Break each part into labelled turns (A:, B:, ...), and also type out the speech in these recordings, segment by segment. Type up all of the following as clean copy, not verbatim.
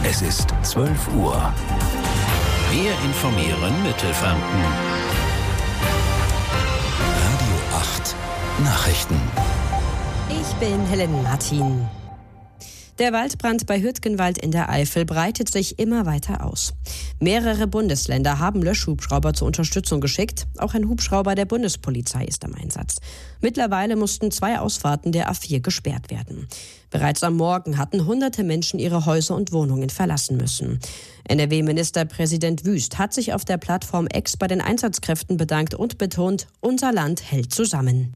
A: Es ist 12 Uhr. Wir informieren Mittelfranken. Radio 8 Nachrichten.
B: Ich bin Helen Martin. Der Waldbrand bei Hürtgenwald in der Eifel breitet sich immer weiter aus. Mehrere Bundesländer haben Löschhubschrauber zur Unterstützung geschickt. Auch ein Hubschrauber der Bundespolizei ist am Einsatz. Mittlerweile mussten 2 Ausfahrten der A4 gesperrt werden. Bereits am Morgen hatten hunderte Menschen ihre Häuser und Wohnungen verlassen müssen. NRW-Ministerpräsident Wüst hat sich auf der Plattform X bei den Einsatzkräften bedankt und betont, unser Land hält zusammen.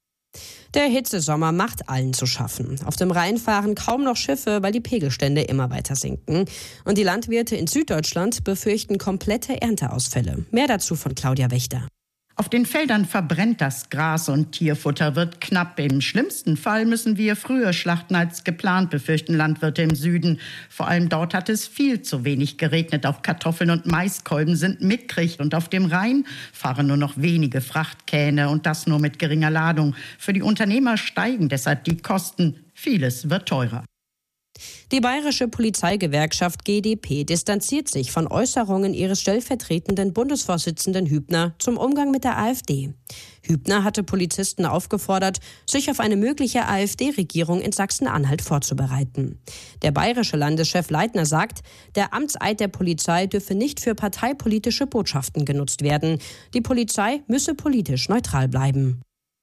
B: Der Hitzesommer macht allen zu schaffen. Auf dem Rhein fahren kaum noch Schiffe, weil die Pegelstände immer weiter sinken. Und die Landwirte in Süddeutschland befürchten komplette Ernteausfälle. Mehr dazu von Claudia Wächter.
C: Auf den Feldern verbrennt das Gras und Tierfutter wird knapp. Im schlimmsten Fall müssen wir früher schlachten als geplant, befürchten Landwirte im Süden. Vor allem dort hat es viel zu wenig geregnet. Auch Kartoffeln und Maiskolben sind mickrig. Und auf dem Rhein fahren nur noch wenige Frachtkähne und das nur mit geringer Ladung. Für die Unternehmer steigen deshalb die Kosten. Vieles wird teurer.
B: Die bayerische Polizeigewerkschaft GdP distanziert sich von Äußerungen ihres stellvertretenden Bundesvorsitzenden Hübner zum Umgang mit der AfD. Hübner hatte Polizisten aufgefordert, sich auf eine mögliche AfD-Regierung in Sachsen-Anhalt vorzubereiten. Der bayerische Landeschef Leitner sagt, der Amtseid der Polizei dürfe nicht für parteipolitische Botschaften genutzt werden. Die Polizei müsse politisch neutral bleiben.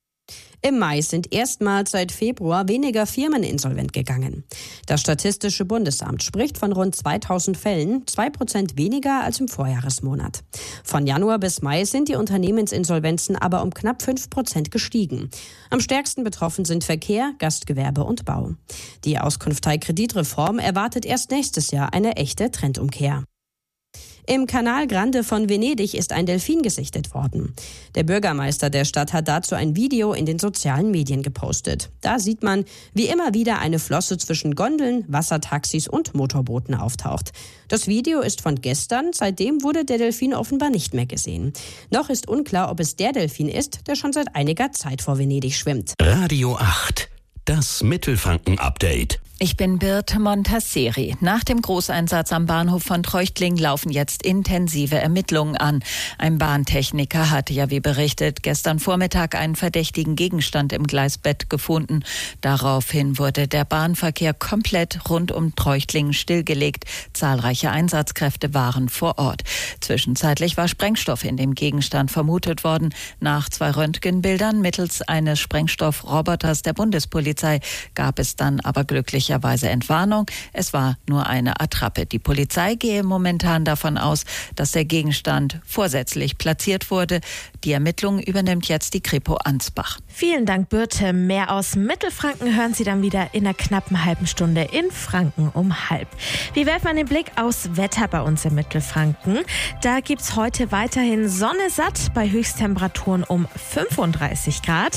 B: Im Mai sind erstmals seit Februar weniger Firmen insolvent gegangen. Das Statistische Bundesamt spricht von rund 2000 Fällen, 2% weniger als im Vorjahresmonat. Von Januar bis Mai sind die Unternehmensinsolvenzen aber um knapp 5% gestiegen. Am stärksten betroffen sind Verkehr, Gastgewerbe und Bau. Die Auskunftei-Kreditreform erwartet erst nächstes Jahr eine echte Trendumkehr. Im Canal Grande von Venedig ist ein Delfin gesichtet worden. Der Bürgermeister der Stadt hat dazu ein Video in den sozialen Medien gepostet. Da sieht man, wie immer wieder eine Flosse zwischen Gondeln, Wassertaxis und Motorbooten auftaucht. Das Video ist von gestern, seitdem wurde der Delfin offenbar nicht mehr gesehen. Noch ist unklar, ob es der Delfin ist, der schon seit einiger Zeit vor Venedig schwimmt.
A: Radio 8, das Mittelfranken-Update.
D: Ich bin Birte Montasseri. Nach dem Großeinsatz am Bahnhof von Treuchtling laufen jetzt intensive Ermittlungen an. Ein Bahntechniker hatte ja, wie berichtet, gestern Vormittag einen verdächtigen Gegenstand im Gleisbett gefunden. Daraufhin wurde der Bahnverkehr komplett rund um Treuchtlingen stillgelegt. Zahlreiche Einsatzkräfte waren vor Ort. Zwischenzeitlich war Sprengstoff in dem Gegenstand vermutet worden. Nach 2 Röntgenbildern mittels eines Sprengstoffroboters der Bundespolizei gab es dann aber glücklicherweise Entwarnung. Es war nur eine Attrappe. Die Polizei gehe momentan davon aus, dass der Gegenstand vorsätzlich platziert wurde. Die Ermittlungen übernimmt jetzt die Kripo Ansbach.
E: Vielen Dank, Birte. Mehr aus Mittelfranken hören Sie dann wieder in einer knappen halben Stunde in Franken um 12:30. Wir werfen einen Blick aufs Wetter bei uns in Mittelfranken. Da gibt's heute weiterhin Sonne satt bei Höchsttemperaturen um 35 Grad.